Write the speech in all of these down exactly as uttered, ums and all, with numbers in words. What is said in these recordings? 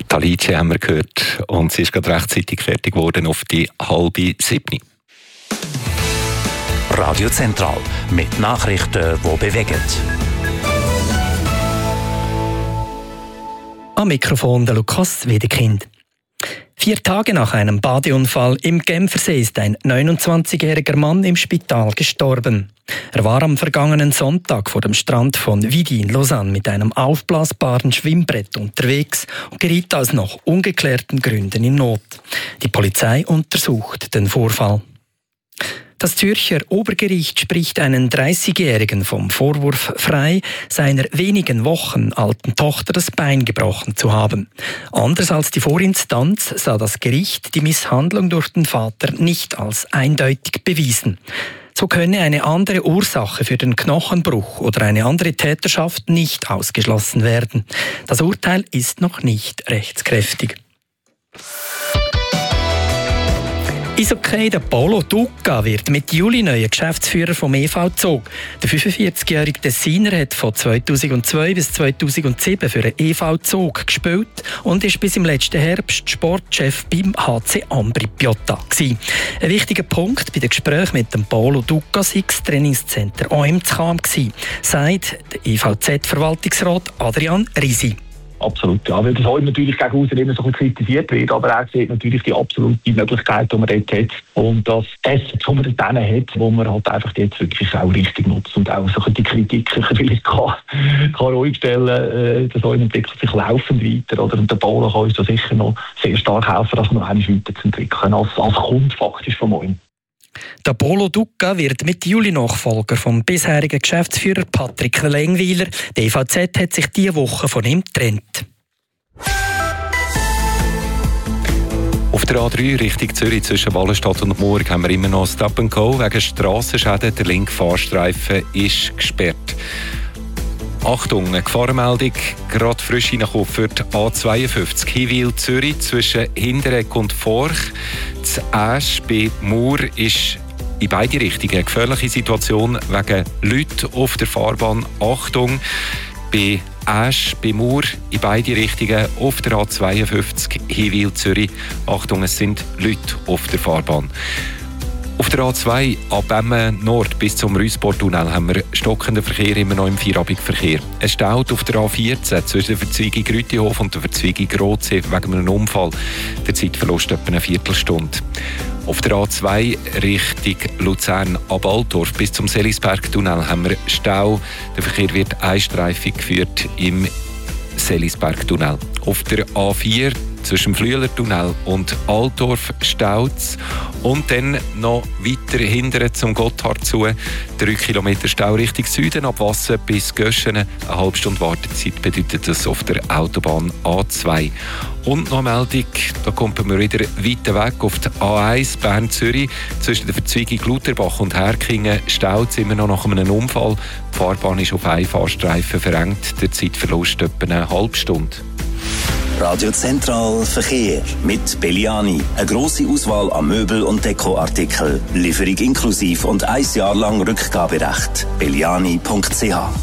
Talice haben wir gehört und sie ist gerade rechtzeitig fertig geworden auf die halbe siebni. Radio Zentral mit Nachrichten, die bewegen. Am Mikrofon der Lukas Wedekind. Vier Tage nach einem Badeunfall im Genfersee ist ein neunundzwanzigjähriger Mann im Spital gestorben. Er war am vergangenen Sonntag vor dem Strand von Vidy in Lausanne mit einem aufblasbaren Schwimmbrett unterwegs und geriet aus noch ungeklärten Gründen in Not. Die Polizei untersucht den Vorfall. Das Zürcher Obergericht spricht einen dreißigjährigen vom Vorwurf frei, seiner wenigen Wochen alten Tochter das Bein gebrochen zu haben. Anders als die Vorinstanz sah das Gericht die Misshandlung durch den Vater nicht als eindeutig bewiesen. So könne eine andere Ursache für den Knochenbruch oder eine andere Täterschaft nicht ausgeschlossen werden. Das Urteil ist noch nicht rechtskräftig. Eishockey, der Polo Duca wird mit Juli neuer Geschäftsführer vom E V Zug. Der fünfundvierzigjährige Tessiner hat von zweitausendzwei bis zweitausendsieben für den E V Zug gespielt und ist bis im letzten Herbst Sportchef beim H C Ambri Piotta gewesen. Ein wichtiger Punkt bei den Gesprächen mit dem Polo Duca war das Trainingscenter O M zu Cham gewesen, sagt der E V Z-Verwaltungsrat Adrian Risi. Absolut, ja, weil das heute natürlich gegen außen immer so ein bisschen kritisiert wird, aber er sieht natürlich die absolute Möglichkeit, die man dort hat und das Asset, das man dort hat, wo man halt einfach jetzt wirklich auch richtig nutzt und auch so die Kritik vielleicht kann, kann ruhig stellen, äh, das Heim entwickelt sich laufend weiter, oder? Und der Polo kann uns da sicher noch sehr stark helfen, das noch einmal weiterzuentwickeln, als, als Kunde faktisch von Heim. Der Polo Duca wird mit Juli-Nachfolger vom bisherigen Geschäftsführer Patrick Lengwiler. Die E V Z hat sich diese Woche von ihm getrennt. Auf der A drei Richtung Zürich zwischen Wallenstadt und Murg haben wir immer noch Stop and Go wegen Strassenschäden. Der linke Fahrstreifen ist gesperrt. Achtung, eine Gefahrenmeldung, gerade frisch reingekommen für die A zweiundfünfzig Hiwil Zürich zwischen Hinteregg und Forch. Das Asch bei Mur ist in beide Richtungen eine gefährliche Situation wegen Leuten auf der Fahrbahn. Achtung, bei Asch bei Mur in beide Richtungen auf der A zweiundfünfzig Hiwil Zürich. Achtung, es sind Leute auf der Fahrbahn. Auf der A zwei ab Emmen Nord bis zum Rüssportunnel haben wir stockenden Verkehr immer noch im Feierabendverkehr. Es staut auf der A vierzehn zwischen der Verzweigung Rütihof und der Verzweigung Rotsee wegen einem Unfall. Der Zeitverlust etwa eine Viertelstunde. Auf der A zwei Richtung Luzern ab Altdorf bis zum Selisbergtunnel haben wir Stau. Der Verkehr wird einstreifig geführt im Selisbergtunnel. Auf der A vier zwischen dem Flüelertunnel und Altdorf staut's. Und dann noch weiter hinten zum Gotthard zu. Drei Kilometer Stau Richtung Süden ab Wassen bis Göschenen. Eine halbe Stunde Wartezeit bedeutet das auf der Autobahn A zwei. Und noch eine Meldung, da kommen wir wieder weiter weg auf der A eins Bern-Zürich. Zwischen der Verzweigung Lutherbach und Herkingen staut es immer noch nach einem Unfall. Die Fahrbahn ist auf einen Fahrstreifen verengt. Der Zeitverlust etwa eine halbe Stunde. Radio Zentral Verkehr mit Belliani. Eine grosse Auswahl an Möbel- und Dekoartikeln. Lieferung inklusiv und ein Jahr lang Rückgaberecht. belliani punkt c h.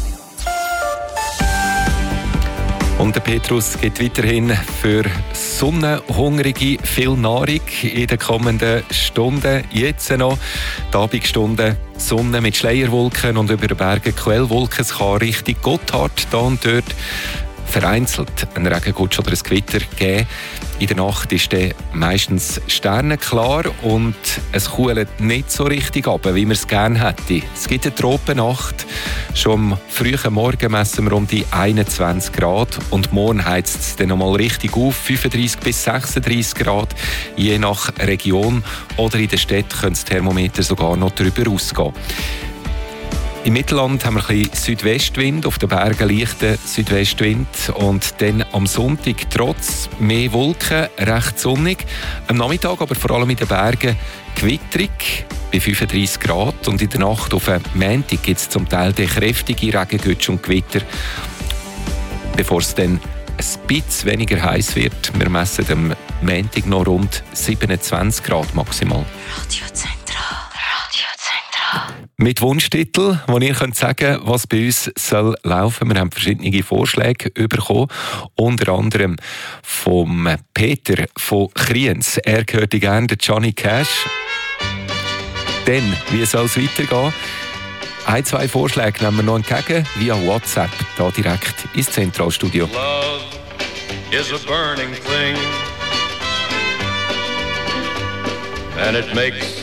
Und der Petrus gibt weiterhin für Sonnenhungrige viel Nahrung in den kommenden Stunden. Jetzt noch die Abendstunden Sonne mit Schleierwolken und über den Bergen Quellwolken. Es kann Richtung Gotthard da und dort vereinzelt ein Regengutsch oder ein Gewitter geben. In der Nacht ist dann meistens sternenklar und es kühlt nicht so richtig ab, wie man es gerne hätte. Es gibt eine Tropennacht. Schon am frühen Morgen messen wir um die einundzwanzig Grad und morgen heizt es dann nochmal richtig auf, fünfunddreissig bis sechsunddreissig Grad, je nach Region. Oder in der Stadt können das Thermometer sogar noch darüber ausgehen. Im Mittelland haben wir ein bisschen Südwestwind, auf den Bergen leichten Südwestwind und dann am Sonntag trotz mehr Wolken recht sonnig. Am Nachmittag aber vor allem in den Bergen gewitterig bei fünfunddreissig Grad und in der Nacht auf den Montag gibt es zum Teil kräftige Regengütsch und Gewitter, bevor es dann ein bisschen weniger heiß wird. Wir messen am Montag noch rund siebenundzwanzig Grad maximal. Radio Zentral. Radio Zentral. Mit Wunschtitel, wo ihr könnt sagen, was bei uns soll laufen. Wir haben verschiedene Vorschläge bekommen, unter anderem vom Peter von Kriens. Er hörte gerne den Johnny Cash. Dann, wie soll es weitergehen? Ein, zwei Vorschläge nehmen wir noch entgegen via WhatsApp, da direkt ins Zentralstudio. Love is a burning thing, and it makes